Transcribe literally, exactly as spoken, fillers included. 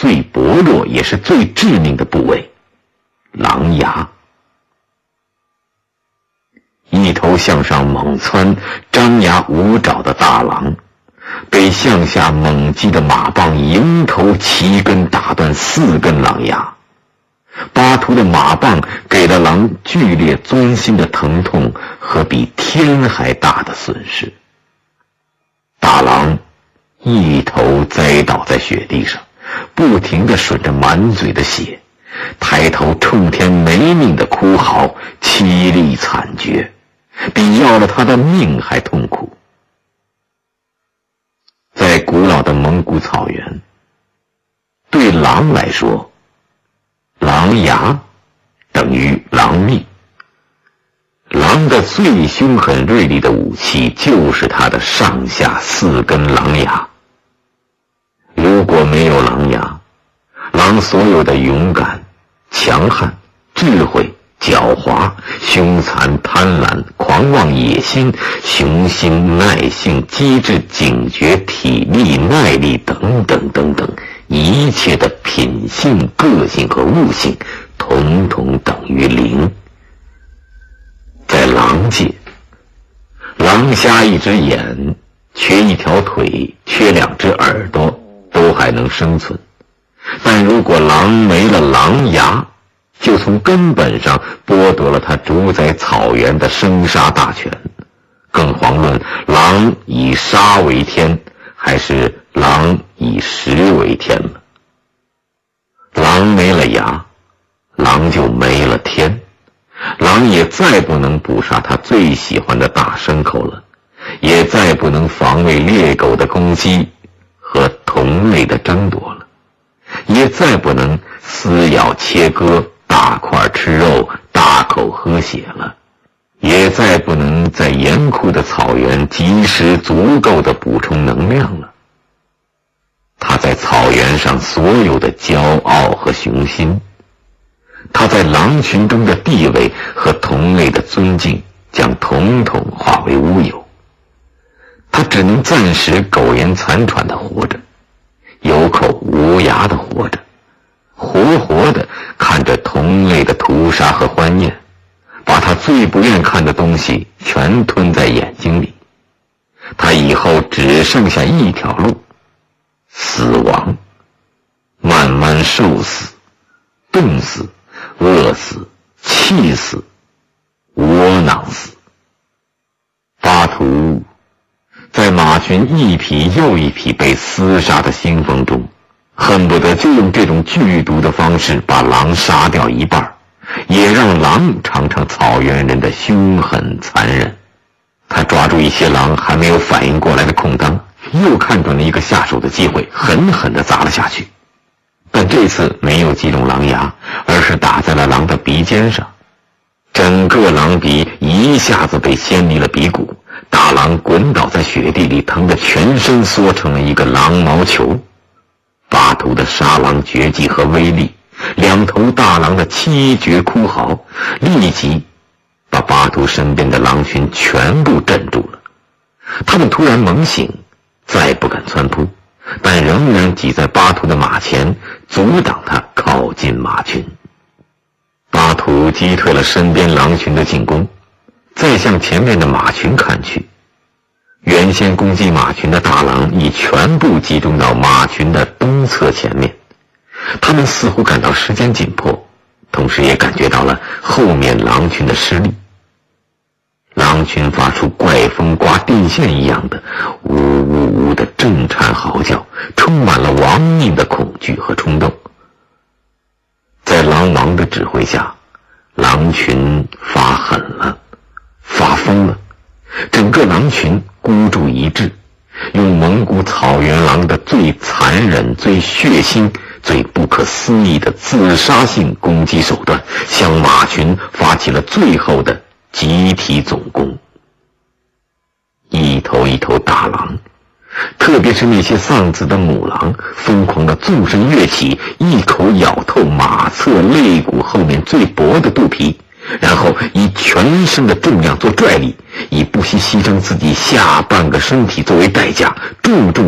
最薄弱也是最致命的部位——狼牙。一头向上猛窜、张牙舞爪的大狼，被向下猛击的马棒迎头七根打断四根狼牙。巴图的马棒给了狼剧烈钻心的疼痛和比天还大的损失。大狼一头栽倒在雪地上，不停地吮着满嘴的血，抬头冲天没命的哭嚎，凄厉惨绝，比要了他的命还痛苦。在古老的蒙古草原，对狼来说，狼牙等于狼命。狼的最凶狠锐利的武器就是它的上下四根狼牙。如果没有狼牙，狼所有的勇敢、强悍、智慧、狡猾、凶残、贪婪、狂妄、野心、雄心、耐性、机智、警觉、体力、耐力等等等等，一切的品性、个性和悟性统统等于零。在狼界，狼瞎一只眼，缺一条腿，缺两只耳朵都还能生存，但如果狼没了狼牙，就从根本上剥夺了它主宰草原的生杀大权。更遑论狼以杀为天，还是狼以食为天了。狼没了牙，狼就没了天，狼也再不能捕杀他最喜欢的大牲口了，也再不能防卫猎狗的攻击和同类的争夺了，也再不能撕咬切割、大块吃肉、大口喝血了，也再不能在严酷的草原及时足够的补充能量了。他在草原上所有的骄傲和雄心，他在狼群中的地位和同类的尊敬，将统统化为乌有。他只能暂时苟延残喘地活着，有口无牙地活着，活活地看着同类的屠杀和欢宴，把他最不愿看的东西全吞在眼睛里。他以后只剩下一条路：死亡，慢慢受死，冻死，饿死，气死，窝囊死。巴图在马群一匹又一匹被厮杀的腥风中，恨不得就用这种剧毒的方式把狼杀掉一半，也让狼尝尝草原人的凶狠残忍。他抓住一些狼还没有反应过来的空当，又看准了一个下手的机会，狠狠地砸了下去。但这次没有击中狼牙，而是打在了狼的鼻尖上，整个狼鼻一下子被掀离了鼻骨，大狼滚倒在雪地里，疼得全身缩成了一个狼毛球。巴图的杀狼绝技和威力，两头大狼的凄绝哭嚎，立即把巴图身边的狼群全部镇住了。他们突然猛醒，再不敢窜扑，但仍然挤在巴图的马前，阻挡他靠近马群。巴图击退了身边狼群的进攻，再向前面的马群看去，原先攻击马群的大狼已全部集中到马群的东侧前面。他们似乎感到时间紧迫，同时也感觉到了后面狼群的失利。狼群发出怪风刮电线一样的呜呜呜的震颤嚎叫，充满了亡命的恐惧和冲动。在狼王的指挥下，狼群发狠了，发疯了，整个狼群孤注一掷，用蒙古草原狼的最残忍、最血腥、最不可思议的自杀性攻击手段，向马群发起了最后的集体总攻。一头一头大狼，特别是那些丧子的母狼，疯狂地纵身跃起，一口咬透马侧肋骨后面最薄的肚皮，然后以全身的重量做拽力，以不惜牺牲自己下半个身体作为代价，重重